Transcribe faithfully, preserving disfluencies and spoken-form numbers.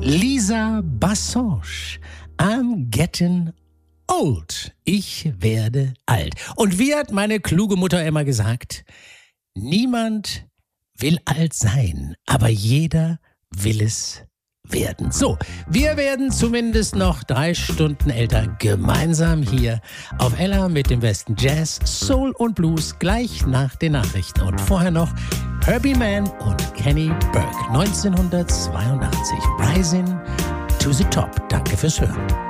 Lisa Bassange, I'm getting old. Ich werde alt. Und wie hat meine kluge Mutter immer gesagt? Niemand will alt sein, aber jeder will es werden. So, wir werden zumindest noch drei Stunden älter, gemeinsam hier auf Ella mit dem besten Jazz, Soul und Blues, gleich nach den Nachrichten. Und vorher noch Herbie Mann und Kenny Burke, neunzehnhundertzweiundachtzig, Rising to the Top. Danke fürs Hören.